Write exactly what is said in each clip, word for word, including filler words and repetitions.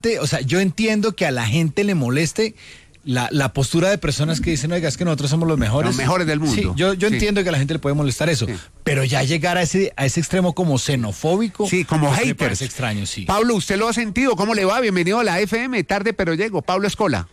o sea, yo entiendo que a la gente le moleste la, la postura de personas que dicen, oiga, es que nosotros somos los mejores. Los mejores del mundo. Sí, yo, yo sí. entiendo que a la gente le puede molestar eso, sí. Pero ya llegar a ese, a ese extremo como xenofóbico. Sí, como pues haters. Me parece extraño, sí. Pablo, ¿usted lo ha sentido? ¿Cómo le va? Bienvenido a la F M, tarde pero llego. Pablo Escola.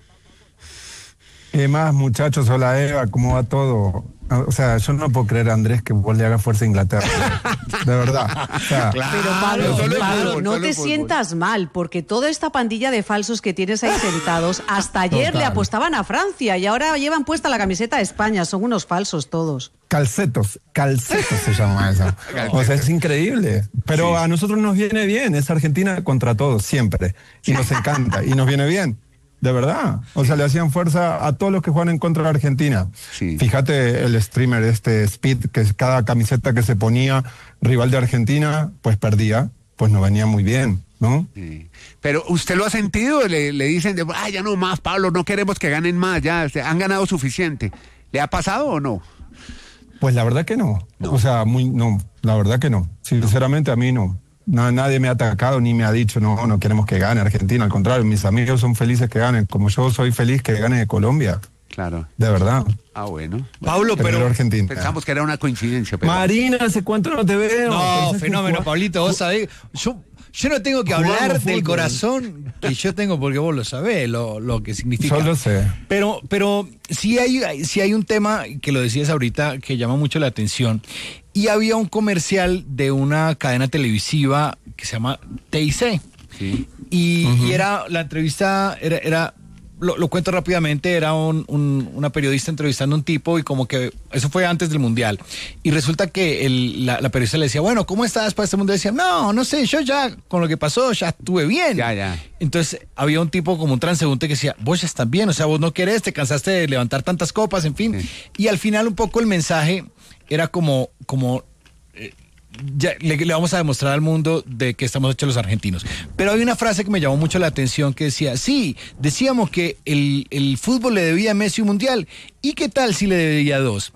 ¿Qué más, muchachos? Hola, Eva, ¿cómo va todo? O sea, yo no puedo creer, Andrés, que vos le hagas fuerza a Inglaterra. De verdad. O sea, claro, pero Pablo, solo Pablo fútbol, no solo te fútbol. sientas mal, porque toda esta pandilla de falsos que tienes ahí sentados, hasta ayer Total. le apostaban a Francia y ahora llevan puesta la camiseta de España. Son unos falsos todos. calcetos, calcetos se llama eso. O sea, es increíble. Pero sí. A nosotros nos viene bien. Es Argentina contra todos, siempre. Y nos encanta. Y nos viene bien. De verdad. O sea, le hacían fuerza a todos los que juegan en contra de Argentina. Sí. Fíjate el streamer, este Speed, que cada camiseta que se ponía rival de Argentina, pues perdía. Pues no venía muy bien, ¿no? Sí. Pero usted lo ha sentido, le, le dicen, de, ah, ya no más, Pablo, no queremos que ganen más, ya han ganado suficiente. ¿Le ha pasado o no? Pues la verdad que no. no. O sea, muy, no, la verdad que no. Sinceramente a mí no. No, nadie me ha atacado ni me ha dicho, no, no queremos que gane Argentina. Al contrario, mis amigos son felices que ganen, como yo soy feliz que gane Colombia. Claro. De verdad. Ah, bueno. Pablo, pero, pero Argentina. Pensamos que era una coincidencia. Pero... Marina, ¿hace cuánto no te veo? No, fenómeno, Pablito, vos sabés. Yo, yo no tengo que hablar del corazón que yo tengo, porque vos lo sabés, lo, lo que significa. Yo lo sé. Pero, pero sí hay, sí hay un tema que lo decías ahorita que llama mucho la atención. Y había un comercial de una cadena televisiva que se llama T I C. Sí. Y, Uh-huh. y era, la entrevista era, era lo, lo cuento rápidamente, era un, un, una periodista entrevistando a un tipo y como que, eso fue antes del Mundial. Y resulta que el, la, la periodista le decía, bueno, ¿cómo estás para este Mundial? Y decía, no, no sé, yo ya, con lo que pasó, ya estuve bien. Ya, ya. Entonces había un tipo como un transeúnte que decía, vos ya estás bien, o sea, vos no querés, te cansaste de levantar tantas copas, en fin. Sí. Y al final un poco el mensaje era como, como eh, ya, le, le vamos a demostrar al mundo de que estamos hechos los argentinos. Pero hay una frase que me llamó mucho la atención que decía, sí, decíamos que el, el fútbol le debía a Messi un mundial, ¿y qué tal si le debía dos?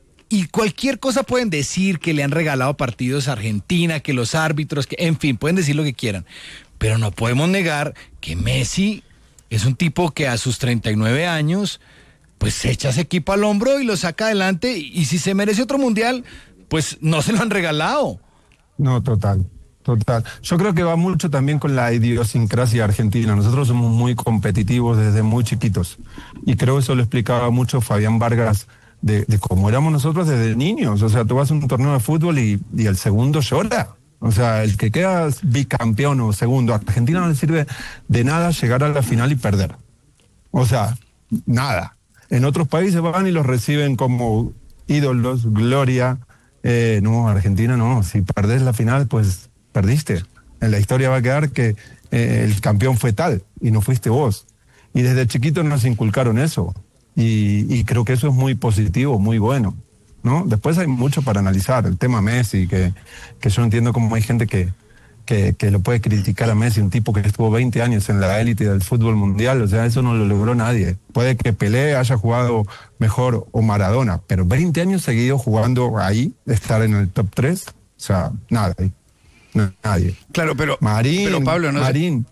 Y cualquier cosa pueden decir, que le han regalado partidos a Argentina, que los árbitros, que en fin, pueden decir lo que quieran. Pero no podemos negar que Messi es un tipo que a sus treinta y nueve años... pues se echa ese equipo al hombro y lo saca adelante, y si se merece otro mundial, pues no se lo han regalado. No, total, total. Yo creo que va mucho también con la idiosincrasia argentina. Nosotros somos muy competitivos desde muy chiquitos, y creo que eso lo explicaba mucho Fabián Vargas, de, de cómo éramos nosotros desde niños. O sea, tú vas a un torneo de fútbol y, y el segundo llora. O sea, el que queda bicampeón o segundo, a Argentina no le sirve de nada llegar a la final y perder. O sea, nada. En otros países van y los reciben como ídolos, gloria. Eh, no, Argentina no. Si perdés la final, pues perdiste. En la historia va a quedar que eh, el campeón fue tal y no fuiste vos. Y desde chiquitos nos inculcaron eso. Y, y creo que eso es muy positivo, muy bueno, ¿no? Después hay mucho para analizar. El tema Messi, que, que yo entiendo cómo hay gente que... Que, que lo puede criticar a Messi, un tipo que estuvo veinte años en la élite del fútbol mundial. O sea, eso no lo logró nadie. Puede que Pelé haya jugado mejor o Maradona, pero veinte años seguidos jugando ahí, estar en el top tres, o sea, nada, no, nadie. Claro, pero, Marín, pero Pablo, no Marín.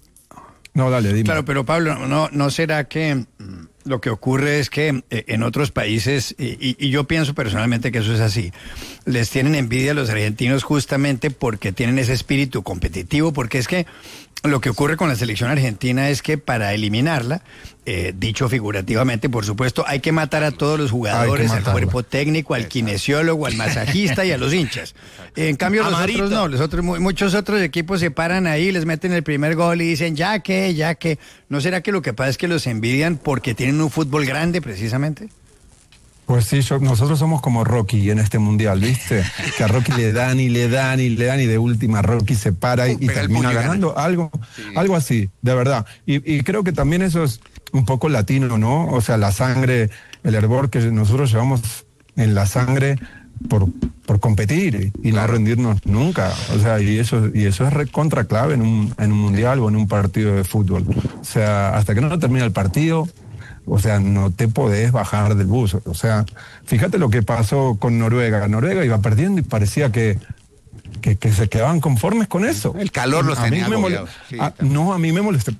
No, dale, dime. Claro, pero Pablo, ¿no, no será que lo que ocurre es que eh, en otros países, y, y, y yo pienso personalmente que eso es así, les tienen envidia a los argentinos justamente porque tienen ese espíritu competitivo, porque es que lo que ocurre con la selección argentina es que para eliminarla, eh, dicho figurativamente, por supuesto, hay que matar a todos los jugadores, al cuerpo técnico, al kinesiólogo, al masajista y a los hinchas. En cambio, los Amarito. otros no, los otros, muchos otros equipos se paran ahí, les meten el primer gol y dicen, ya que, ya que. ¿No será que lo que pasa es que los envidian porque tienen un fútbol grande, precisamente? Pues sí, yo, nosotros somos como Rocky en este mundial, ¿viste? Que a Rocky le dan y le dan y le dan y de última Rocky se para y, y termina ganando algo, sí. algo así, de verdad. Y, y creo que también eso es un poco latino, ¿no? O sea, la sangre, el hervor que nosotros llevamos en la sangre por, por competir y claro. no rendirnos nunca. O sea, y eso, y eso es recontra clave en un, en un mundial o en un partido de fútbol. O sea, hasta que no termina el partido... O sea, no te podés bajar del bus. O sea, fíjate lo que pasó con Noruega. Noruega iba perdiendo y parecía que, que, que se quedaban conformes con eso. El calor los A mí tenía me mole- agobiados. Sí, a- también. no, a mí me molesta.